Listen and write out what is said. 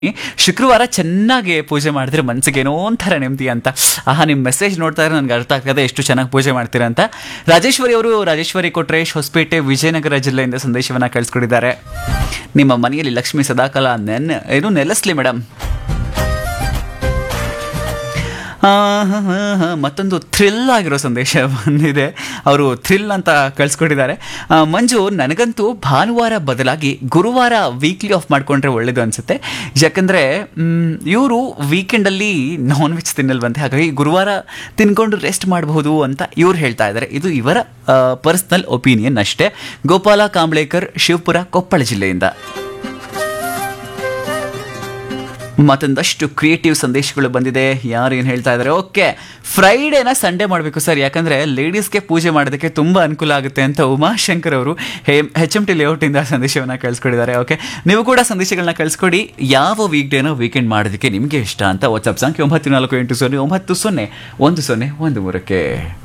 ಶುಕ್ರವಾರ ಚೆನ್ನಾಗಿ ಪೂಜೆ ಮಾಡಿದ್ರೆ ಮನಸ್ಸಿಗೆ ಏನೋ ಒಂಥರ ನೆಮ್ಮದಿ ಅಂತ. ಆಹಾ, ನಿಮ್ಮ ಮೆಸೇಜ್ ನೋಡ್ತಾ ಇದ್ರೆ ನನಗೆ ಅರ್ಥ ಆಗ್ತದೆ ಎಷ್ಟು ಚೆನ್ನಾಗಿ ಪೂಜೆ ಮಾಡ್ತೀರಾ ಅಂತ. ರಾಜೇಶ್ವರಿ ಅವರು ರಾಜೇಶ್ವರಿ ಕೊಟ್ರೇಶ್ ಹೊಸಪೇಟೆ ವಿಜಯನಗರ ಜಿಲ್ಲೆಯಿಂದ ಸಂದೇಶವನ್ನ ಕಳಿಸ್ಕೊಟ್ಟಿದ್ದಾರೆ. ನಿಮ್ಮ ಮನೆಯಲ್ಲಿ ಲಕ್ಷ್ಮಿ ಸದಾಕಾಲ ನೆಲೆಸ್ಲಿ ಮೇಡಮ್. ಮತ್ತೊಂದು ಥ್ರಿಲ್ ಆಗಿರೋ ಸಂದೇಶ ಬಂದಿದೆ. ಅವರು ಥ್ರಿಲ್ ಅಂತ ಕಳಿಸ್ಕೊಟ್ಟಿದ್ದಾರೆ. ಮಂಜು, ನನಗಂತೂ ಭಾನುವಾರ ಬದಲಾಗಿ ಗುರುವಾರ ವೀಕ್ಲಿ ಆಫ್ ಮಾಡ್ಕೊಂಡ್ರೆ ಒಳ್ಳೇದು ಅನಿಸುತ್ತೆ. ಯಾಕಂದರೆ ಇವರು ವೀಕೆಂಡಲ್ಲಿ ನಾನ್ ವೆಜ್ ತಿನ್ನಲ್ವಂತೆ, ಹಾಗಾಗಿ ಗುರುವಾರ ತಿನ್ಕೊಂಡು ರೆಸ್ಟ್ ಮಾಡಬಹುದು ಅಂತ ಇವ್ರು ಹೇಳ್ತಾ ಇದ್ದಾರೆ. ಇದು ಇವರ ಪರ್ಸ್ನಲ್ ಒಪಿನಿಯನ್ ಅಷ್ಟೇ. ಗೋಪಾಲ ಕಾಂಬ್ಳೇಕರ್, ಶಿವಪುರ, ಕೊಪ್ಪಳ ಜಿಲ್ಲೆಯಿಂದ. ಮತ್ತೊಂದಷ್ಟು ಕ್ರಿಯೇಟಿವ್ ಸಂದೇಶಗಳು ಬಂದಿದೆ. ಯಾರು ಏನು ಹೇಳ್ತಾ ಇದ್ದಾರೆ? ಓಕೆ, ಫ್ರೈಡೇನ ಸಂಡೇ ಮಾಡಬೇಕು ಸರ್, ಯಾಕಂದರೆ ಲೇಡೀಸ್ಗೆ ಪೂಜೆ ಮಾಡೋದಕ್ಕೆ ತುಂಬ ಅನುಕೂಲ ಆಗುತ್ತೆ ಅಂತ ಉಮಾಶಂಕರ್ ಅವರು HMT ಲೇಔಟಿಂದ ಸಂದೇಶವನ್ನು ಕಳಿಸ್ಕೊಟ್ಟಿದ್ದಾರೆ. ಓಕೆ, ನೀವು ಕೂಡ ಸಂದೇಶಗಳನ್ನ ಕಳಿಸ್ಕೊಡಿ. ಯಾವ ವೀಕ್ ಡೇನೋ ವೀಕೆಂಡ್ ಮಾಡೋದಕ್ಕೆ ನಿಮಗೆ ಇಷ್ಟ ಅಂತ ವಾಟ್ಸಪ್ ಸಂಖ್ಯೆ 9480901013